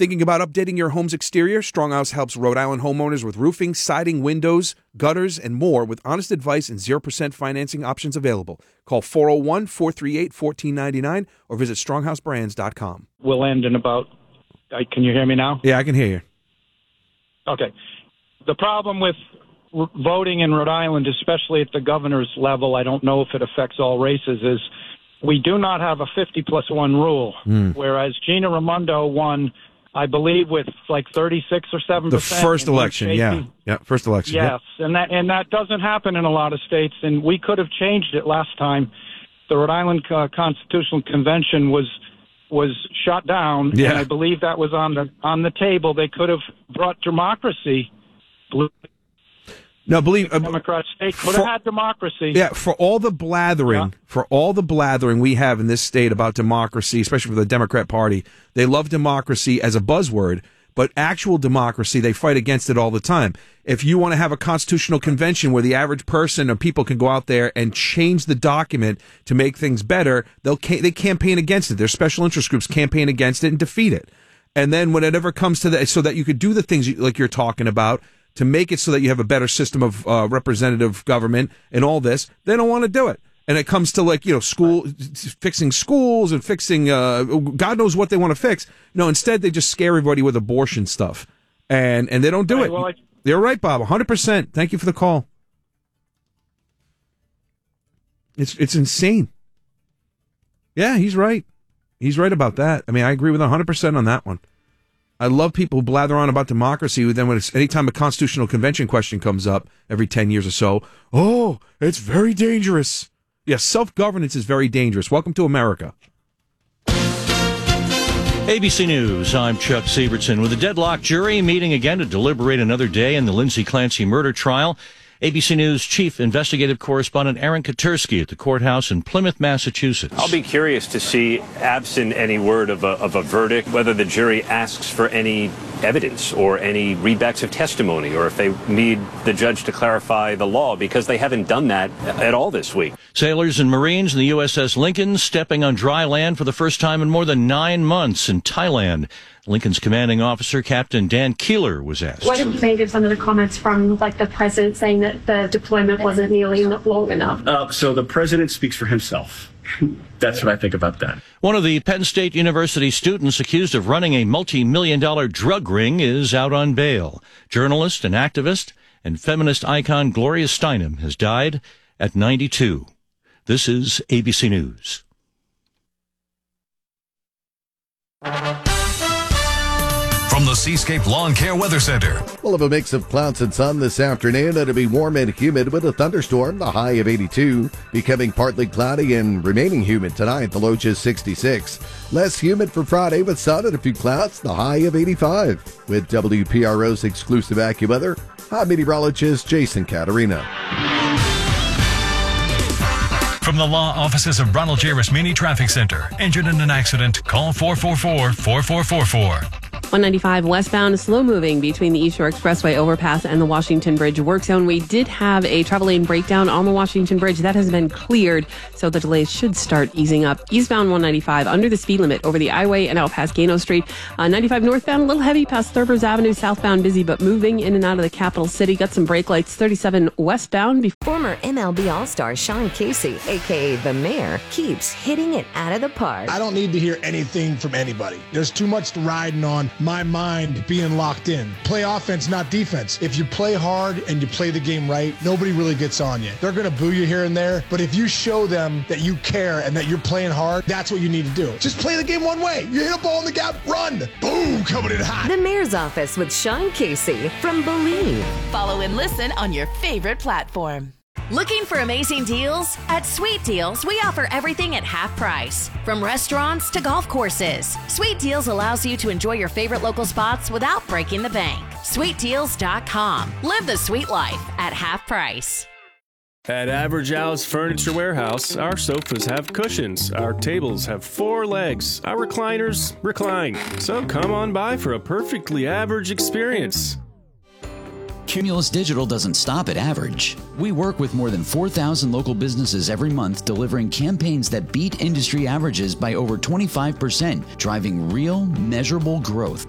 Thinking about updating your home's exterior? Stronghouse helps Rhode Island homeowners with roofing, siding, windows, gutters, and more with honest advice and 0% financing options available. Call 401-438-1499 or visit stronghouseBrands.com. Will end in about... Can you hear me now? Yeah, I can hear you. Okay. The problem with voting in Rhode Island, especially at the governor's level, I don't know if it affects all races, is we do not have a 50+1 rule, whereas Gina Raimondo won, I believe, with like 36 or 7%. The first election, yeah, first election. Yes, and that doesn't happen in a lot of states, and we could have changed it last time. The Rhode Island Constitutional Convention was shut down, and I believe that was on the table. They could have brought democracy. Democrat state could have had democracy. Yeah, for all the blathering we have in this state about democracy, especially for the Democrat Party, they love democracy as a buzzword, but actual democracy, they fight against it all the time. If you want to have a constitutional convention where the average person or people can go out there and change the document to make things better, they campaign against it. Their special interest groups campaign against it and defeat it. And then when it ever comes to that, so that you could do the things like you're talking about, to make it so that you have a better system of representative government and all this, they don't want to do it. And it comes to fixing schools and fixing God knows what they want to fix. No, instead they just scare everybody with abortion stuff, and they don't do it. Well, you're right, Bob. 100%. Thank you for the call. It's insane. Yeah, he's right. He's right about that. I mean, I agree with 100% on that one. I love people who blather on about democracy. Then anytime a constitutional convention question comes up every 10 years or so, oh, it's very dangerous. Yes, self-governance is very dangerous. Welcome to America. ABC News, I'm Chuck Sievertson. With a deadlocked jury meeting again to deliberate another day in the Lindsay Clancy murder trial, ABC News chief investigative correspondent Aaron Katersky at the courthouse in Plymouth, Massachusetts. I'll be curious to see, absent any word of a verdict, whether the jury asks for any evidence or any readbacks of testimony, or if they need the judge to clarify the law, because they haven't done that at all this week. Sailors and Marines in the USS Lincoln stepping on dry land for the first time in more than 9 months in Thailand. Lincoln's commanding officer, Captain Dan Keeler, was asked. What do you think of some of the comments from the president saying that the deployment wasn't nearly long enough? So the president speaks for himself. That's what I think about that. One of the Penn State University students accused of running a multi-million-dollar drug ring is out on bail. Journalist and activist and feminist icon Gloria Steinem has died at 92. This is ABC News. From the Seascape Lawn Care Weather Center. We'll have a mix of clouds and sun this afternoon. It'll be warm and humid with a thunderstorm, the high of 82. Becoming partly cloudy and remaining humid tonight, the low just 66. Less humid for Friday with sun and a few clouds, the high of 85. With WPRO's exclusive AccuWeather, I'm meteorologist Jason Caterina. From the law offices of Ronald J. Rasmini Traffic Center. Injured in an accident? Call 444-4444. 195 westbound, slow moving between the East Shore Expressway overpass and the Washington Bridge work zone. We did have a travel lane breakdown on the Washington Bridge. That has been cleared, so the delays should start easing up. Eastbound 195 under the speed limit over the I-Way and out past Gano Street. 95 northbound, a little heavy past Thurbers Avenue. Southbound busy, but moving in and out of the capital city. Got some brake lights. 37 westbound. Former MLB All-Star Sean Casey, a.k.a. The Mayor, keeps hitting it out of the park. I don't need to hear anything from anybody. There's too much riding on my mind being locked in. Play offense, not defense. If you play hard and you play the game right, nobody really gets on you. They're going to boo you here and there, but if you show them that you care and that you're playing hard, that's what you need to do. Just play the game one way. You hit a ball in the gap, run. Boom, coming in hot. The Mayor's Office with Sean Casey from Believe. Follow and listen on your favorite platform. Looking for amazing deals? At Sweet Deals, we offer everything at half price. From restaurants to golf courses, Sweet Deals allows you to enjoy your favorite local spots without breaking the bank. SweetDeals.com. Live the sweet life at half price. At Average Al's Furniture Warehouse, our sofas have cushions, our tables have 4 legs, our recliners recline. So come on by for a perfectly average experience. Cumulus Digital doesn't stop at average. We work with more than 4,000 local businesses every month, delivering campaigns that beat industry averages by over 25%, driving real, measurable growth.